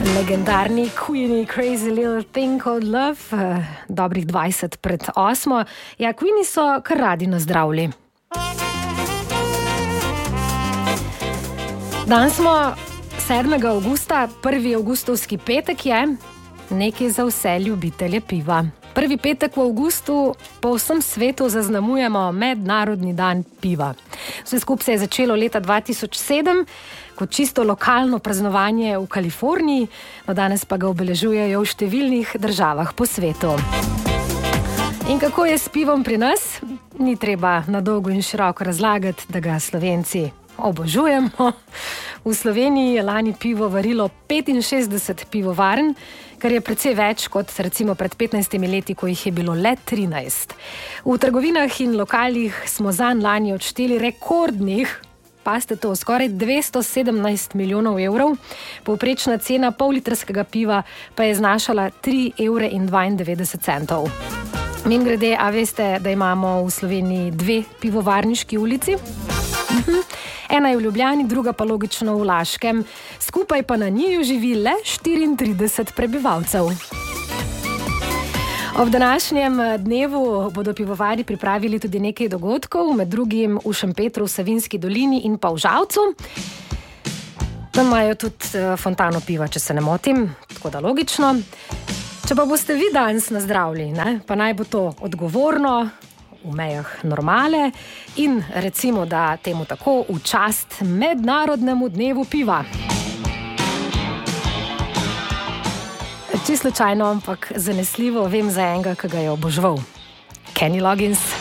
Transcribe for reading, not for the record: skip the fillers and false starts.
Legendarni Queenie Crazy Little Thing Called Love, dobrih 20 pred 8. Ja, Queenie so kar radi nazdravili. Dan smo 7. avgusta, 1. avgustovski petek je, nekaj za vse ljubitelje piva. Prvi petek v avgustu po vsem svetu zaznamujemo Mednarodni dan piva. Vse skupaj se je začelo leta 2007 kot čisto lokalno praznovanje v Kaliforniji, no danes pa ga obeležujejo v številnih državah po svetu. In kako je s pivom pri nas? Ni treba na dolgo in široko razlagati, da ga Slovenci obožujemo. V Sloveniji je lani pivo varilo 65 pivovarn, kar je precej več kot recimo pred 15 leti, ko jih je bilo le 13. V trgovinah in lokalih smo zanj lani odšteli rekordnih, pazite to, skoraj 217 milijonov evrov. Povprečna cena pollitrskega piva pa je znašala 3,92 evra. Mimogrede, a veste, da imamo v Sloveniji 2 pivovarniški ulici? Ena je v Ljubljani, druga pa logično v Laškem. Skupaj pa na njiju živi le 34 prebivalcev. Ob današnjem dnevu bodo pivovari pripravili tudi nekaj dogodkov, med drugim v Šempetru, v Savinjski dolini in pa v Žalcu. Tam imajo tudi fontano piva, če se ne motim, tako da logično. Če pa boste vi danes nazdravili, pa naj bo to odgovorno, v mejah normale in recimo, da temu tako v čast Mednarodnemu dnevu piva. Čisto slučajno, ampak zanesljivo vem za enega, ki ga je oboževal. Kenny Loggins.